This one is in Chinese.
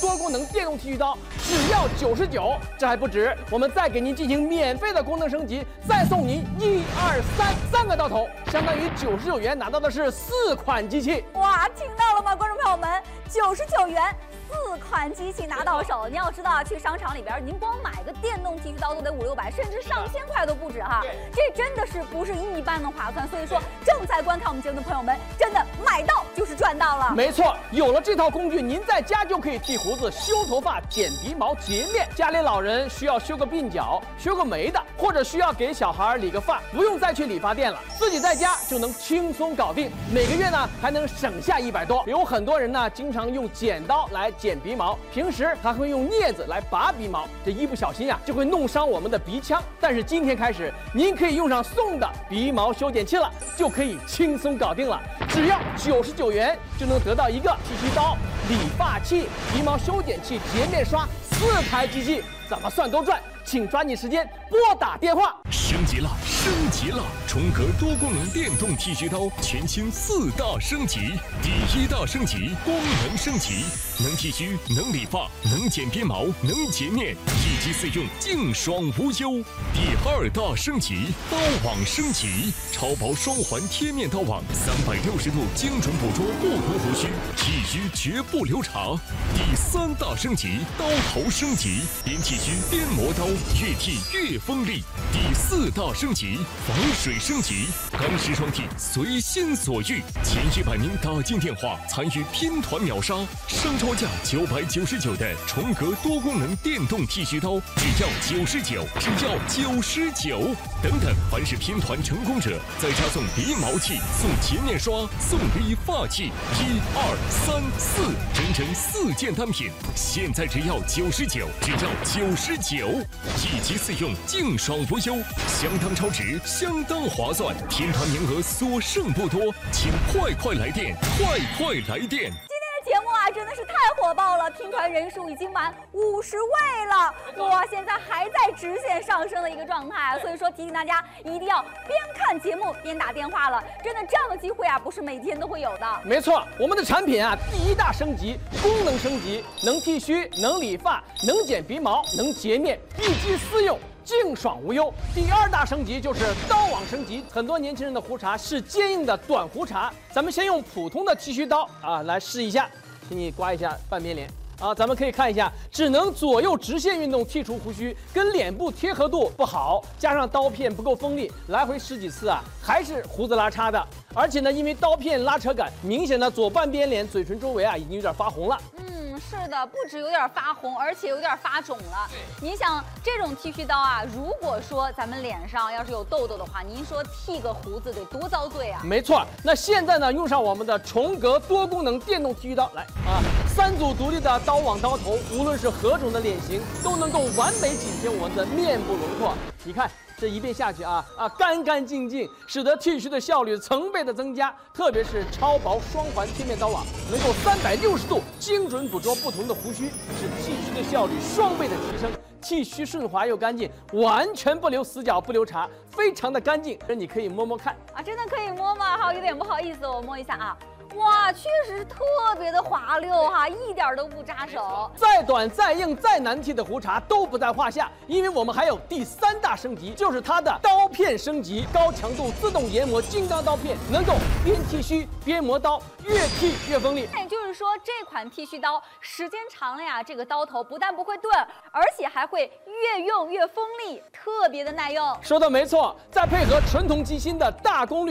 多功能电动剃须刀只要99，这还不止，我们再给您进行免费的功能升级，再送您3个刀头，相当于99元拿到的是4款机器。 哇，听到了吗，观众朋友们？99元。4款机器拿到手，您要知道啊，去商场里边，您光买个电动剃须刀都得500、600，甚至上千块都不止哈。这真的是不是一般的划算？所以说，正在观看我们节目的朋友们，真的买到就是赚到了。 没错，有了这套工具，您在家就可以剃胡子、修头发、剪鼻毛、洁面。家里老人需要修个鬓角、修个眉的，或者需要给小孩理个发，不用再去理发店了，自己在家就能轻松搞定。每个月呢还能省下100多。有很多人呢经常用剪刀来剪鼻毛，平时还会用镊子来拔鼻毛，这一不小心就会弄伤我们的鼻腔。但是今天开始，您可以用上送的鼻毛修剪器了，就可以轻松搞定了。只要99元就能得到一个剃须刀、理发器、鼻毛修剪器、洁面刷4台机器，怎么算都赚。请抓紧时间拨打电话。 升级了，升级了！重革多功能电动剃须刀全新4大升级。第1大升级，功能升级，能剃须，能理发，能剪鼻毛，能洁面，一机4用，净爽无忧。第2大升级，刀网升级，超薄双环贴面刀网，360度精准捕捉不同胡须，剃须绝不留茬。第3大升级，刀头升级，边剃须边磨刀，越剃越锋利。第4大升级，防水升级，钢丝双剃，随心所欲。前100名打进电话参与拼团秒杀，商超价999的重革多功能电动剃须刀，只要99，只要99。等等，凡是拼团成功者，再加送鼻毛器、送洁面刷、送理发器，1、2、3、4，整整4件单品，现在只要99，只要99，一机4用，净爽无忧，相当超值，相当划算，拼团名额所剩不多，请快来电，快来电！ 节目啊，真的是太火爆了，拼团人数已经满50位了，哇，现在还在直线上升的一个状态，所以说提醒大家一定要边看节目边打电话了，真的这样的机会啊，不是每天都会有的。 没错，我们的产品啊，第1大升级，功能升级，能剃须，能理发，能剪鼻毛，能洁面，一机4用。净爽无忧。第2大升级就是刀网升级，很多年轻人的胡茬是坚硬的短胡茬，咱们先用普通的剃须刀来试一下，请你刮一下半边脸咱们可以看一下，只能左右直线运动剔除胡须，跟脸部贴合度不好，加上刀片不够锋利，来回10几次还是胡子拉碴的。而且呢，因为刀片拉扯感，明显的左半边脸嘴唇周围已经有点发红了。 是的，不止有点发红，而且有点发肿了。您想这种剃须刀如果说咱们脸上要是有痘痘的话，您说剃个胡子得多遭罪啊！ 没错，那现在呢，用上我们的重革多功能电动剃须刀，来3组独立的刀网刀头，无论是何种的脸型，都能够完美紧贴我们的面部轮廓。你看。这一遍下去干干净净，使得剃须的效率成倍的增加。特别是超薄双环贴面刀网，能够360度精准捕捉不同的胡须，使剃须的效率双倍的提升。剃须顺滑又干净，完全不留死角不留茬，非常的干净。这你可以摸摸看真的可以摸吗？好，有点不好意思，我摸一下哇，确实是特别的滑溜一点都不扎手。 再短再硬再难剃的胡茬都不在话下，因为我们还有第3大升级，就是它的刀片升级，高强度自动研磨金刚刀片，能够边剃须边磨刀，越剃越锋利。 也就是说，这款剃须刀时间长了这个刀头不但不会钝，而且还会越用越锋利，特别的耐用。 说的没错，再配合纯铜机芯的大功率